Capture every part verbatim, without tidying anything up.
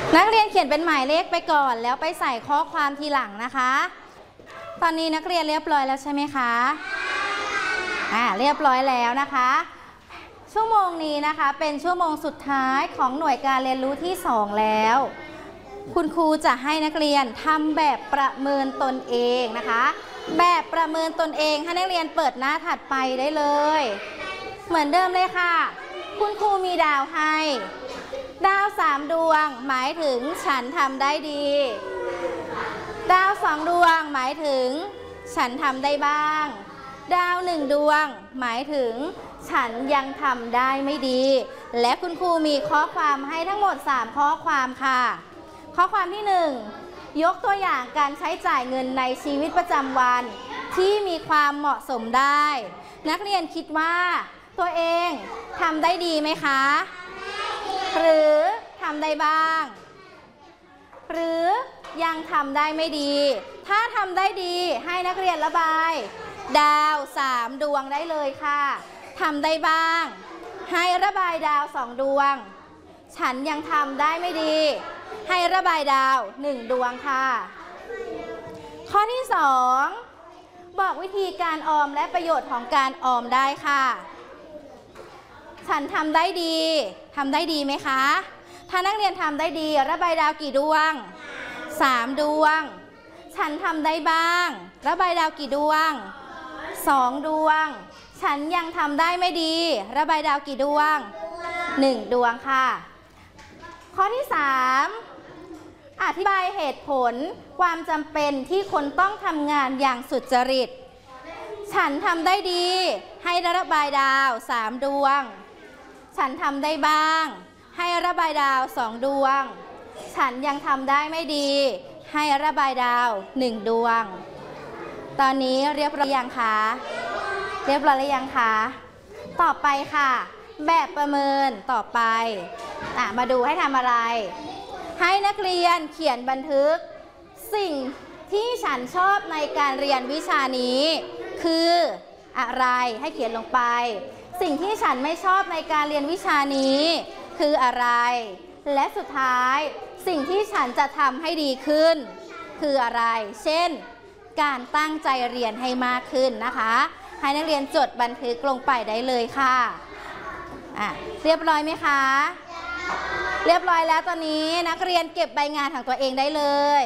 นักเรียนเขียนเป็นหมายเลขไปก่อนแล้วไปใส่ข้อความทีหลังนะคะตอนนี้นักเรียนเรียบร้อยแล้วใช่ไหมคะอ่าเรียบร้อยแล้วนะคะชั่วโมงนี้นะคะเป็นชั่วโมงสุดท้ายของหน่วยการเรียนรู้ที่สองแล้วคุณครูจะให้นักเรียนทำแบบประเมินตนเองนะคะแบบประเมินตนเองให้นักเรียนเปิดหน้าถัดไปได้เลยเหมือนเดิมเลยค่ะคุณครูมีดาวให้ดาวสามดวงหมายถึงฉันทำได้ดีดาวสองดวงหมายถึงฉันทำได้บ้างดาวหนึ่งดวงหมายถึงฉันยังทำได้ไม่ดีและคุณครูมีข้อความให้ทั้งหมดสามข้อความค่ะข้อความที่หนึ่งยกตัวอย่างการใช้จ่ายเงินในชีวิตประจำวันที่มีความเหมาะสมได้นักเรียนคิดว่าตัวเองทำได้ดีไหมคะหรือทำได้บ้างหรือยังทำได้ไม่ดีถ้าทำได้ดีให้นักเรียนระบายดาวสามดวงได้เลยค่ะทำได้บ้างให้ระบายดาวสองดวงฉันยังทำได้ไม่ดีให้ระบายดาวหนึ่งดวงค่ะข้อที่สองบอกวิธีการออมและประโยชน์ของการออมได้ค่ะฉันทำได้ดีทำได้ดีไหมคะถ้านักเรียนทำได้ดีระบายดาวกี่ดวงสามดวงฉันทำได้บ้างระบายดาวกี่ดวงสองดวงฉันยังทำได้ไม่ดีระบายดาวกี่ดวงหนึ่งดวงค่ะข้อที่สามอธิบายเหตุผลความจำเป็นที่คนต้องทำงานอย่างสุจริตฉันทำได้ดีให้ระบายดาวสามดวงฉันทำได้บ้างให้ระบายดาวสองดวงฉันยังทำได้ไม่ดีให้ระบายดาวหนึ่งดวงตอนนี้เรียบร้อยยังคะเรียบร้อยหรือยังคะต่อไปค่ะแบบประเมินต่อไปอ่ะมาดูให้ทำอะไรให้นักเรียนเขียนบันทึกสิ่งที่ฉันชอบในการเรียนวิชานี้คืออะไรให้เขียนลงไปสิ่งที่ฉันไม่ชอบในการเรียนวิชานี้คืออะไรและสุดท้ายสิ่งที่ฉันจะทำให้ดีขึ้นคืออะไรเช่นการตั้งใจเรียนให้มากขึ้นนะคะให้นักเรียนจดบันทึกลงไปได้เลยค่ะอ่ะเรียบร้อยไหมคะเรียบร้อยแล้วตอนนี้นักเรียนเก็บใบงานของตัวเองได้เลย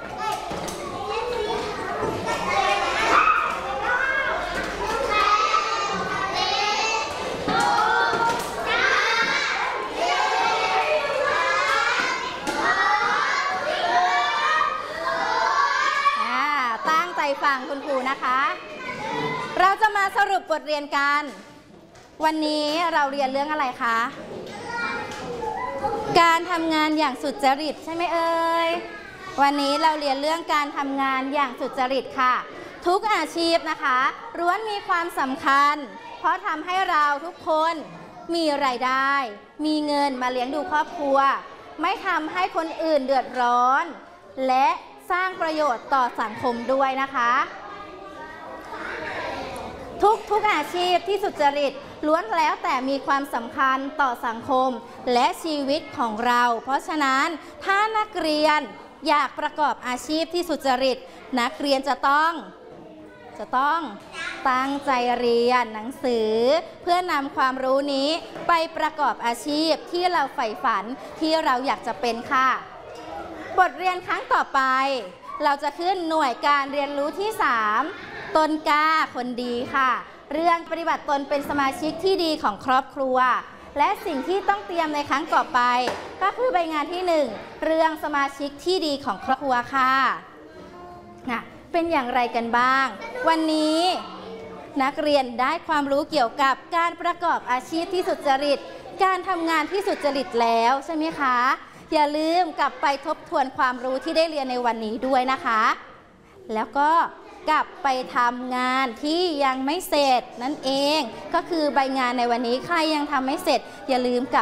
ตั้งใจฟังคุณครูนะคะเราจะมาสรุปบทเรียนกันวันนี้เราเรียนเรื่องอะไรคะการทำงานอย่างสุจริตใช่ไหมเอ่ยวันนี้เราเรียนเรื่องการทำงานอย่างสุจริตค่ะทุกอาชีพนะคะล้วนมีความสำคัญเพราะทำให้เราทุกคนมีรายได้มีเงินมาเลี้ยงดูครอบครัวไม่ทำให้คนอื่นเดือดร้อนและสร้างประโยชน์ต่อสังคมด้วยนะคะทุกทุกอาชีพที่สุจริตล้วนแล้วแต่มีความสำคัญต่อสังคมและชีวิตของเราเพราะฉะนั้นถ้านักเรียนอยากประกอบอาชีพที่สุจริตนักเรียนจะต้องจะต้องตั้งใจเรียนหนังสือเพื่อนำความรู้นี้ไปประกอบอาชีพที่เราใฝ่ฝันที่เราอยากจะเป็นค่ะบทเรียนครั้งต่อไปเราจะขึ้นหน่วยการเรียนรู้ที่สามตนกล้าคนดีค่ะเรื่องปฏิบัติตนเป็นสมาชิกที่ดีของครอบครัวและสิ่งที่ต้องเตรียมในครั้งต่อไปก็คือใบงานที่หนึ่งเรื่องสมาชิกที่ดีของครอบครัวค่ะนะเป็นอย่างไรกันบ้างวันนี้นักเรียนได้ความรู้เกี่ยวกับการประกอบอาชีพที่สุจริตการทำงานที่สุจริตแล้วใช่ไหมคะอย่าลืมกลับไปทบทวนความรู้ที่ได้เรียนในวันนี้ด้วยนะคะแล้วก็กลับไปทำงานที่ยังไม่เสร็จนั่นเองก็คือใบงานในวันนี้ใครยังทำไม่เสร็จอย่าลืมกลับ